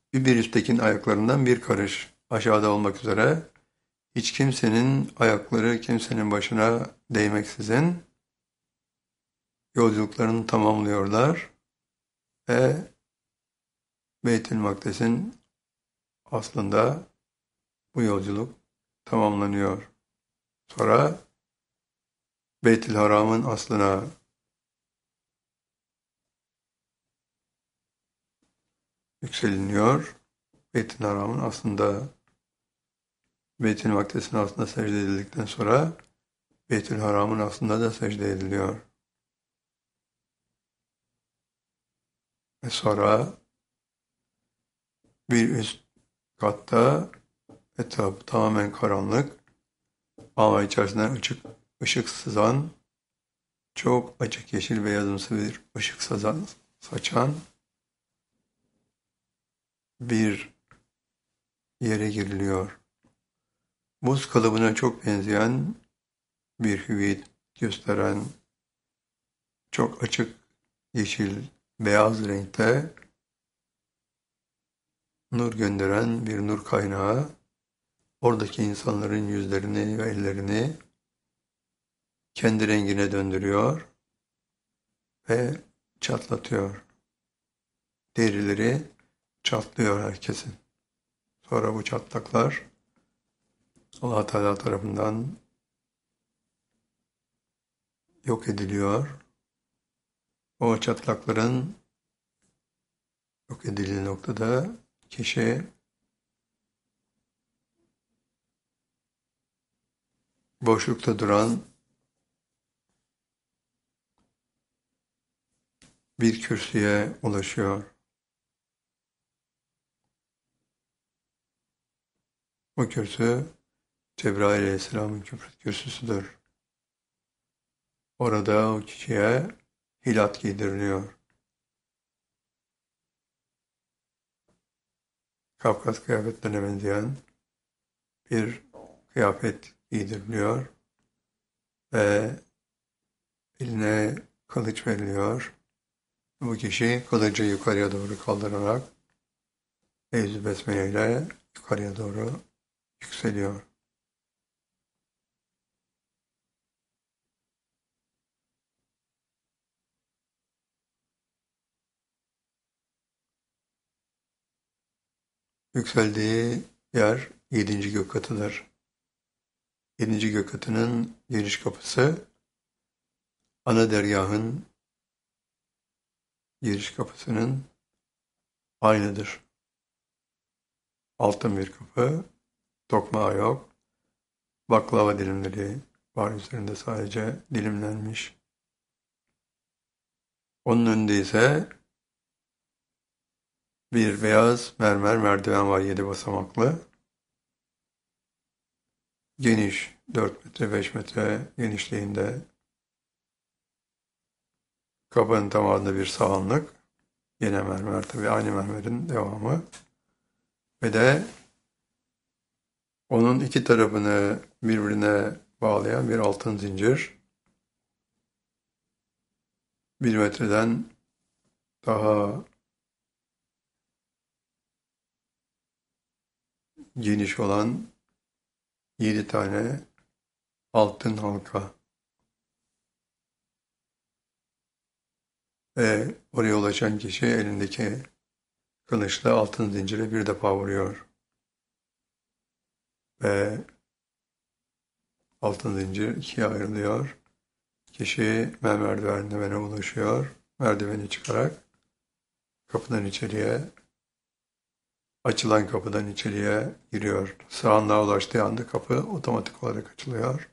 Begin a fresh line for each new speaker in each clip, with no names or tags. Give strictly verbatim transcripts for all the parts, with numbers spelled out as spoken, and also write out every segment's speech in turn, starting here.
bir üsttekin ayaklarından bir karış aşağıda olmak üzere hiç kimsenin ayakları kimsenin başına değmeksizin yolculuklarını tamamlıyorlar ve Beytül Makdis'in aslında bu yolculuk tamamlanıyor. Sonra Beytül Haram'ın aslına yükseliniyor. Beytül Haram'ın aslında Beytül Makdis'in aslında secde edildikten sonra Beytül Haram'ın aslında da secde ediliyor. Ve sonra bir üst katta etrafı tamamen karanlık ama içerisinden ışık, ışık sızan, çok açık yeşil beyazımsı bir ışık sazan, saçan bir yere giriliyor. Buz kalıbına çok benzeyen bir hüviyet gösteren çok açık yeşil, beyaz renkte nur gönderen bir nur kaynağı oradaki insanların yüzlerini ve ellerini kendi rengine döndürüyor ve çatlatıyor. Derileri çatlıyor herkesin. Sonra bu çatlaklar Allah Teala tarafından yok ediliyor. O çatlakların yok edildiği noktada kişi boşlukta duran bir kürsüye ulaşıyor. O kürsü Cebrail Aleyhisselam'ın kürsüsüdür. Orada o kişiye hilat giydiriliyor. Kafkas kıyafetlerine benzeyen bir kıyafet giydiriliyor ve eline kılıç veriliyor. Bu kişi kılıcı yukarıya doğru kaldırarak Evzu Besmele ile yukarıya doğru yükseliyor. Yükseldiği yer yedinci gök katıdır. Yedinci gök katının giriş kapısı ana dergahın giriş kapısının aynıdır. Altın bir kapı, tokmağı yok, baklava dilimleri var üzerinde sadece dilimlenmiş. Onun önünde ise bir beyaz mermer merdiven var yedi basamaklı. Geniş, dört metre beş metre genişliğinde. Kapının tamamında bir sahanlık. Yine mermer tabii aynı mermerin devamı. Ve de onun iki tarafını birbirine bağlayan bir altın zincir. Bir metreden daha geniş olan yedi tane altın halka. Ve oraya ulaşan kişi elindeki kılıçla altın zincire bir defa vuruyor. Ve altın zincir ikiye ayrılıyor. Kişi merdivene ulaşıyor. Merdiveni çıkarak kapıdan içeriye, açılan kapıdan içeriye giriyor. Sağlığa ulaştığı anda kapı otomatik olarak açılıyor.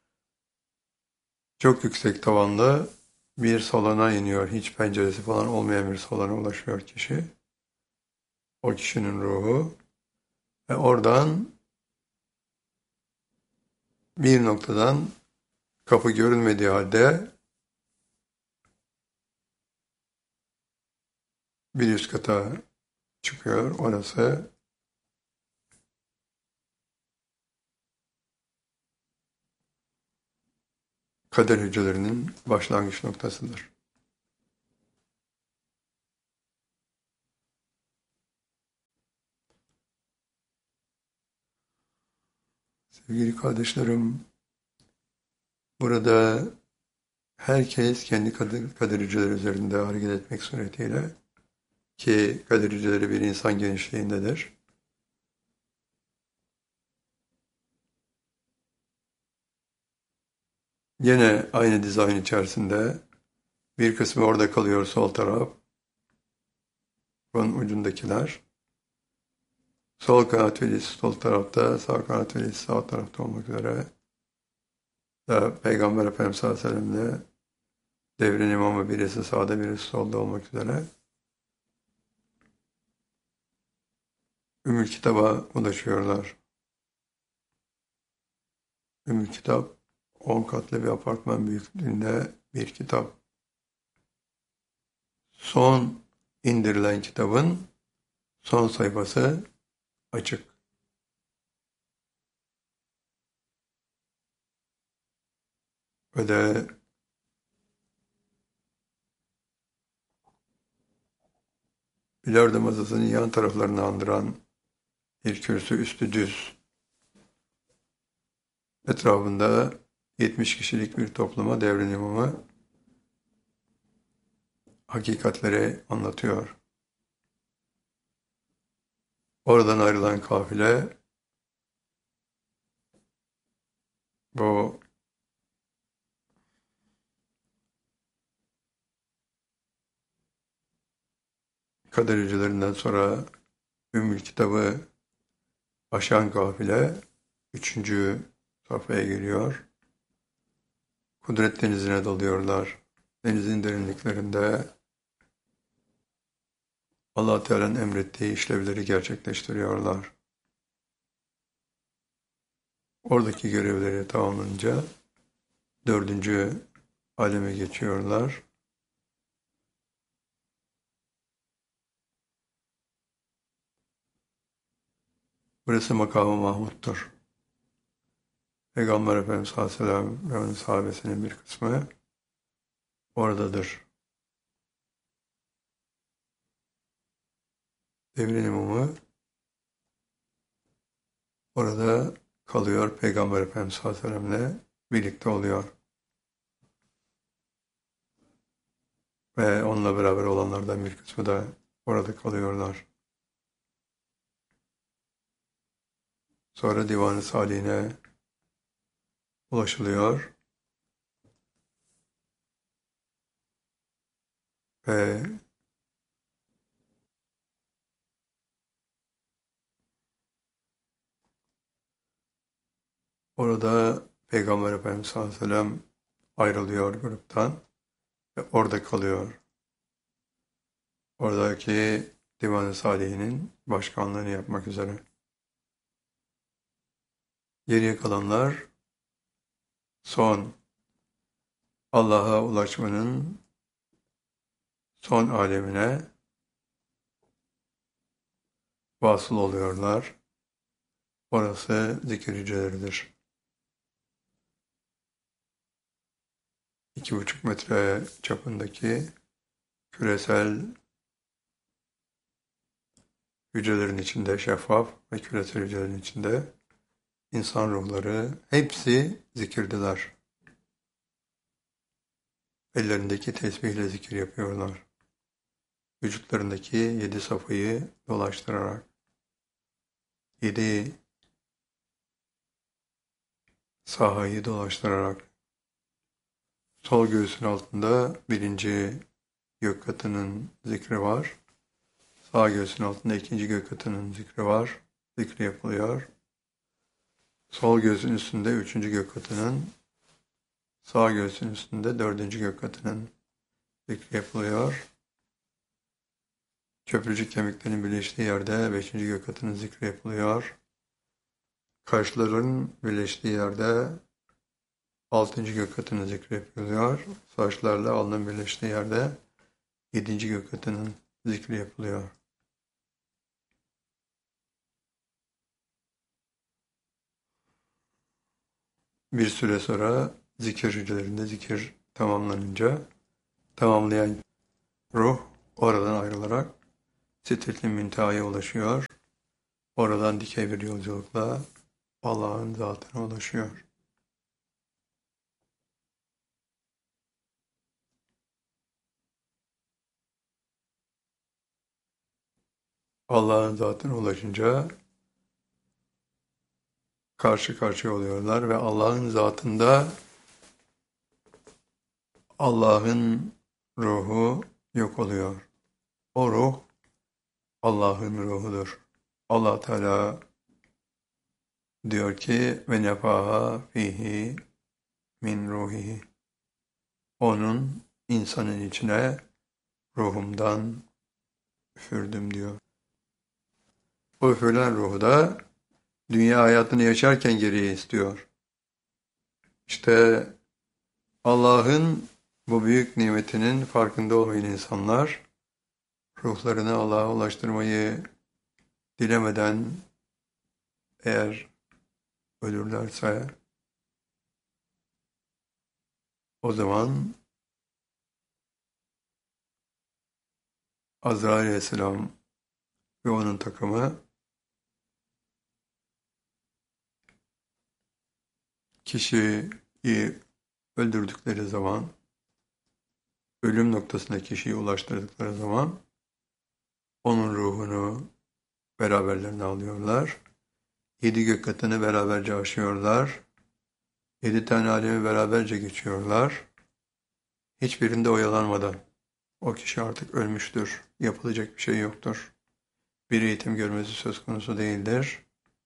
Çok yüksek tavanlı bir salona iniyor. Hiç penceresi falan olmayan bir salona ulaşıyor kişi. O kişinin ruhu. Ve oradan bir noktadan kapı görünmediği halde bir üst kata çıkıyor. Orası kader hücrelerinin başlangıç noktasıdır. Sevgili kardeşlerim, burada herkes kendi kader, kadericileri üzerinde hareket etmek suretiyle, ki kadericileri bir insan genişliğindedir, yine aynı dizayn içerisinde bir kısmı orada kalıyor, sol taraf, bunun ucundakiler. Sol kanat velisi sol tarafta, sağ kanat velisi sağ tarafta olmak üzere da Peygamber Efendimiz sallallahu aleyhi ve sellem'le devrin imamı birisi sağda birisi solda olmak üzere Ümmül Kitab'a ulaşıyorlar. Ümmül Kitap on katlı bir apartman büyüklüğünde bir kitap. Son indirilen kitabın son sayfası açık. Böyle bilardo masasının yan taraflarını andıran bir kürsü üstü düz. Etrafında yetmiş kişilik bir topluma devrin imamı hakikatleri anlatıyor. Oradan ayrılan kafile bu kadericilerinden sonra Ümmül Kitab'ı aşan kafile üçüncü safhaya geliyor. Kudret denizine dalıyorlar. Denizin derinliklerinde Allah Teala'nın emrettiği işlevleri gerçekleştiriyorlar. Oradaki görevleri tamamlanınca dördüncü aleme geçiyorlar. Burası makamı Mahmud'dur. Peygamber Efendimiz sallallahu aleyhi ve sellem ve onun sahabesinin bir kısmı oradadır. Devrin imamı orada kalıyor, Peygamber Efendimiz sallallahu aleyhi ve sellem'le birlikte oluyor. Ve onunla beraber olanlardan bir kısmı da orada kalıyorlar. Sonra Divan-ı Salihine ulaşılıyor. Ve orada Peygamber Efendimiz sallallahu aleyhi ve sellem ayrılıyor gruptan ve orada kalıyor. Oradaki Divan-ı Salihinin başkanlığını yapmak üzere. Geriye kalanlar son Allah'a ulaşmanın son alemine vasıl oluyorlar. Orası zikircileridir. İki buçuk metre çapındaki küresel hücrelerin içinde, şeffaf ve küresel hücrelerin içinde insan ruhları hepsi zikirdiler. Ellerindeki tesbihle zikir yapıyorlar. Vücutlarındaki yedi safayı dolaştırarak, yedi sahayı dolaştırarak, sol göğsün altında birinci gök katının zikri var. Sağ göğsün altında ikinci gök katının zikri var. Zikri yapılıyor. Sol göğsün üstünde üçüncü gök katının, sağ göğsün üstünde dördüncü gök katının zikri yapılıyor. Köprücük kemiklerinin birleştiği yerde beşinci gök katının zikri yapılıyor. Kaşların birleştiği yerde altıncı gök katının zikri yapılıyor. Saçlarla alnın birleştiği yerde yedinci gök katının zikri yapılıyor. Bir süre sonra zikir hücrelerinde zikir tamamlanınca tamamlayan ruh oradan ayrılarak Sidret-i Münteha'ya ulaşıyor. Oradan dikey bir yolculukla Allah'ın zatına ulaşıyor. Allah'ın zatına ulaşınca karşı karşıya oluyorlar ve Allah'ın zatında Allah'ın ruhu yok oluyor. O ruh Allah'ın ruhudur. Allah Teala diyor ki ve nefaha fihi min ruhihi. Onun insanın içine ruhumdan üfürdüm diyor. O üfürülen ruhu da dünya hayatını yaşarken geriye istiyor. İşte Allah'ın bu büyük nimetinin farkında olmayan insanlar ruhlarını Allah'a ulaştırmayı dilemeden eğer ölürlerse o zaman Azrail Aleyhisselam ve onun takımı kişiyi öldürdükleri zaman, ölüm noktasına kişiyi ulaştırdıkları zaman onun ruhunu beraberlerine alıyorlar. Yedi gök katını beraberce aşıyorlar. Yedi tane alemi beraberce geçiyorlar. Hiçbirinde oyalanmadan. O kişi artık ölmüştür. Yapılacak bir şey yoktur. Bir eğitim görmesi söz konusu değildir.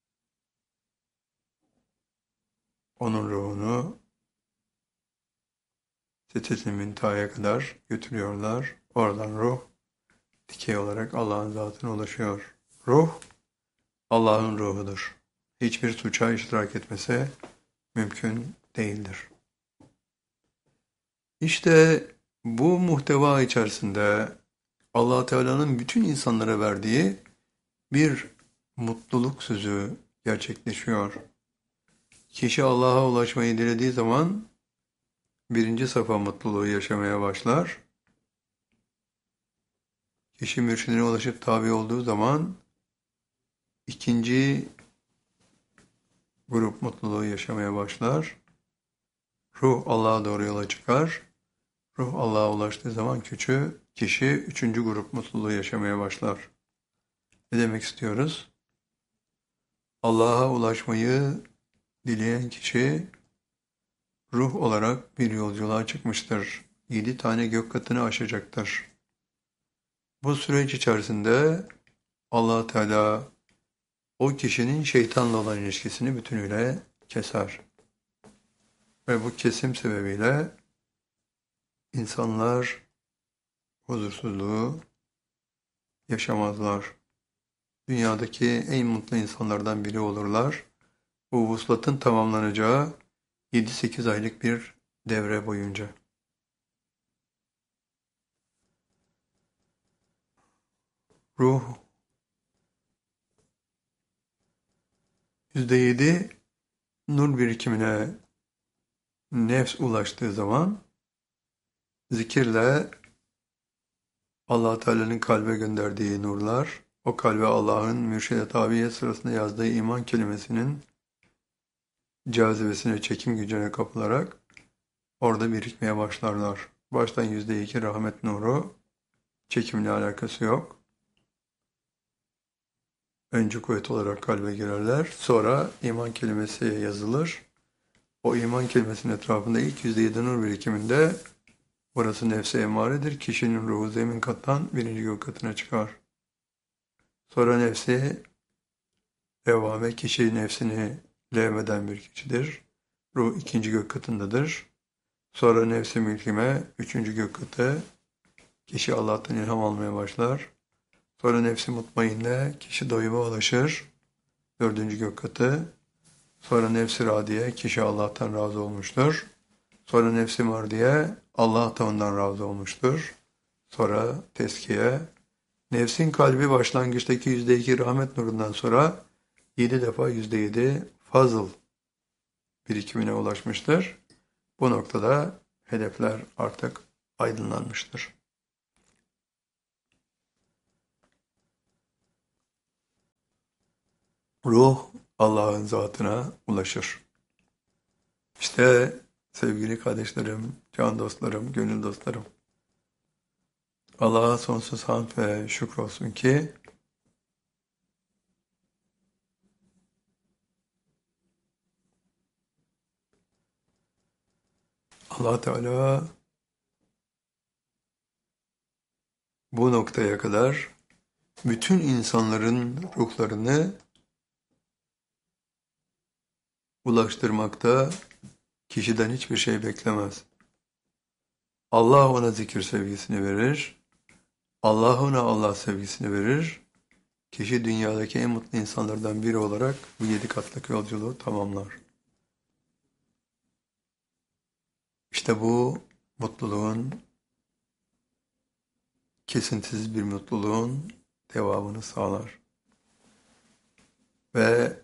Onun ruhunu Sidratul Münteha'ya kadar götürüyorlar. Oradan ruh dikey olarak Allah'ın zatına ulaşıyor. Ruh Allah'ın ruhudur. Hiçbir suça iştirak etmesi mümkün değildir. İşte bu muhteva içerisinde Allah Teala'nın bütün insanlara verdiği bir mutluluk sözü gerçekleşiyor. Kişi Allah'a ulaşmayı dilediği zaman birinci safa mutluluğu yaşamaya başlar. Kişi mürşidine ulaşıp tabi olduğu zaman ikinci grup mutluluğu yaşamaya başlar. Ruh Allah'a doğru yola çıkar. Ruh Allah'a ulaştığı zaman küçü, kişi üçüncü grup mutluluğu yaşamaya başlar. Ne demek istiyoruz? Allah'a ulaşmayı dileyen kişi ruh olarak bir yolculuğa çıkmıştır. Yedi tane gök katını aşacaktır. Bu süreç içerisinde Allah Teala o kişinin şeytanla olan ilişkisini bütünüyle keser. Ve bu kesim sebebiyle insanlar huzursuzluğu yaşamazlar. Dünyadaki en mutlu insanlardan biri olurlar. Bu vuslatın tamamlanacağı yedi sekiz aylık bir devre boyunca. Ruh yüzde yedi nur birikimine nefs ulaştığı zaman zikirle Allah Teala'nın kalbe gönderdiği nurlar, o kalbe Allah'ın mürşid-i tabiye sırasında yazdığı iman kelimesinin cazibesine, çekim gücüne kapılarak orada birikmeye başlarlar. Baştan yüzde iki rahmet nuru, çekimle alakası yok. Önce kuvvet olarak kalbe girerler, sonra iman kelimesi yazılır. O iman kelimesinin etrafında ilk yüzde yedi nur birikiminde burası nefse emaredir. Kişinin ruhu zemin kattan birinci gök katına çıkar. Sonra nefsi devame, kişi nefsini levmeden bir kişidir. Ruh ikinci gök katındadır. Sonra nefsi mülkime, üçüncü gök katı, kişi Allah'tan ilham almaya başlar. Sonra nefsi mutmainne, kişi doyuma ulaşır, dördüncü gök katı. Sonra nefsi radiye, kişi Allah'tan razı olmuştur. Sonra nefsi mardiye, Allah da ondan razı olmuştur. Sonra teskiye, nefsin kalbi başlangıçtaki yüzde iki rahmet nurundan sonra yedi defa yüzde yedi fazıl birikimine ulaşmıştır. Bu noktada hedefler artık aydınlanmıştır. Ruh Allah'ın zatına ulaşır. İşte sevgili kardeşlerim, can dostlarım, gönül dostlarım, Allah'a sonsuz hamd ve şükür olsun ki Allah Teala bu noktaya kadar bütün insanların ruhlarını ulaştırmakta kişiden hiçbir şey beklemez. Allah ona zikir sevgisini verir, Allah ona Allah sevgisini verir, kişi dünyadaki en mutlu insanlardan biri olarak bu yedi katlık yolculuğu tamamlar. İşte bu mutluluğun, kesintisiz bir mutluluğun devamını sağlar. Ve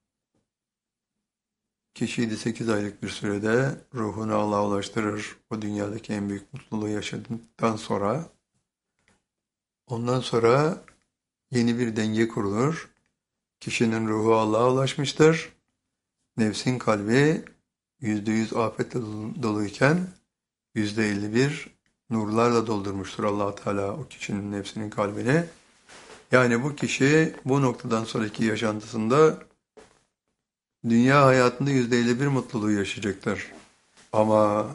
kişi yedi sekiz aylık bir sürede ruhunu Allah'a ulaştırır. O dünyadaki en büyük mutluluğu yaşadıktan sonra, ondan sonra yeni bir denge kurulur. Kişinin ruhu Allah'a ulaşmıştır. Nefsin kalbi yüzde yüz afetle doluyken yüzde elli bir nurlarla doldurmuştur Allah Teala o kişinin nefsinin kalbini. Yani bu kişi bu noktadan sonraki yaşantısında dünya hayatında yüzde elli bir mutluluğu yaşayacaktır. Ama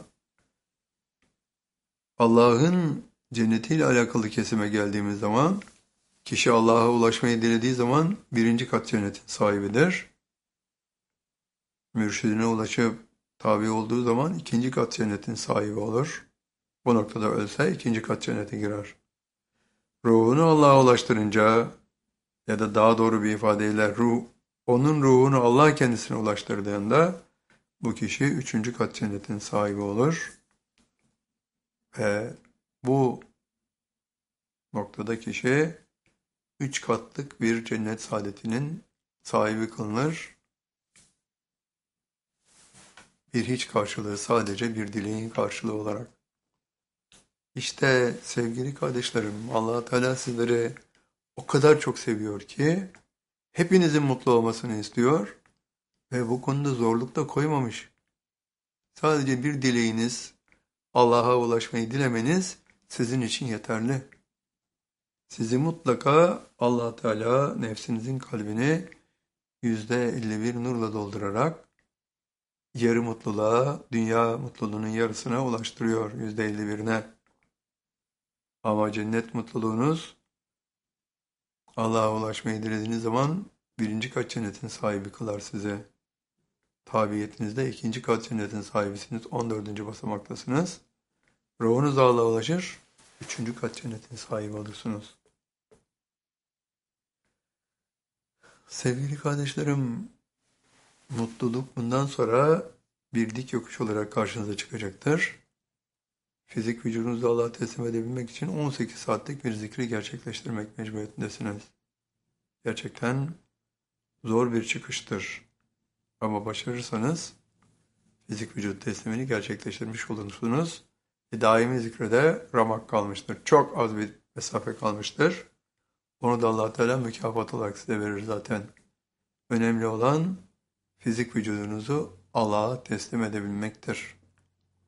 Allah'ın cennetiyle alakalı kesime geldiğimiz zaman kişi Allah'a ulaşmayı dilediği zaman birinci kat cennetin sahibidir. Mürşidine ulaşıp tabi olduğu zaman ikinci kat cennetin sahibi olur. Bu noktada ölse ikinci kat cennete girer. Ruhunu Allah'a ulaştırınca ya da daha doğru bir ifadeyle ruh, onun ruhunu Allah kendisine ulaştırdığında bu kişi üçüncü kat cennetin sahibi olur. Ve bu noktada kişi üç katlık bir cennet saadetinin sahibi kılınır. Bir hiç karşılığı, sadece bir dileğin karşılığı olarak. İşte sevgili kardeşlerim, Allah Teala sizleri o kadar çok seviyor ki hepinizin mutlu olmasını istiyor ve bu konuda zorluk da koymamış. Sadece bir dileğiniz, Allah'a ulaşmayı dilemeniz sizin için yeterli. Sizi mutlaka Allah Teala nefsinizin kalbini yüzde elli bir nurla doldurarak yarı mutluluğa, dünya mutluluğunun yarısına ulaştırıyor, yüzde elli birine. Ama cennet mutluluğunuz Allah'a ulaşmayı dilediğiniz zaman birinci kat cennetin sahibi kılar size. Tabiyetinizde ikinci kat cennetin sahibisiniz, on dördüncü basamaktasınız. Ruhunuz Allah'a ulaşır, üçüncü kat cennetin sahibi olursunuz. Sevgili kardeşlerim, mutluluk bundan sonra bir dik yokuş olarak karşınıza çıkacaktır. Fizik vücudunuzu Allah'a teslim edebilmek için on sekiz saatlik bir zikri gerçekleştirmek mecburiyetindesiniz. Gerçekten zor bir çıkıştır. Ama başarırsanız fizik vücut teslimini gerçekleştirmiş olursunuz. E, daimi zikrede ramak kalmıştır. Çok az bir mesafe kalmıştır. Onu da Allah Teala mükafat olarak size verir zaten. Önemli olan fizik vücudunuzu Allah'a teslim edebilmektir.